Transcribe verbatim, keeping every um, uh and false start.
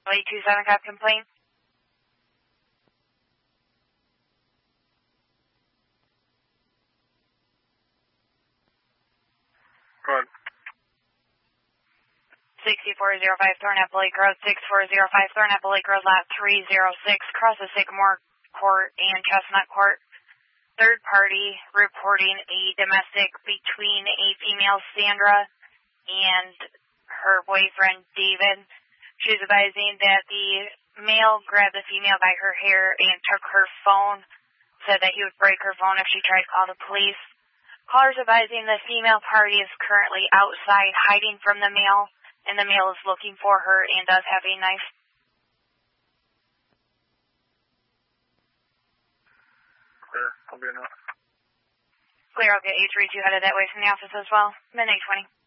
eight two seven cop complaint. Go ahead. sixty-four oh five Thornapple Lake Road, sixty-four oh five Thornapple Lake Road, lot three oh six, crosses Sycamore Court and Chestnut Court. Third party reporting a domestic between a female Sandra and her boyfriend David. She's advising that the male grabbed the female by her hair and took her phone, said that he would break her phone if she tried to call the police. Callers advising the female party is currently outside hiding from the male, and the male is looking for her and does have a knife. Clear. I'll be enough. Clear, I'll get eight three two headed that way from the office as well. Then eight twenty.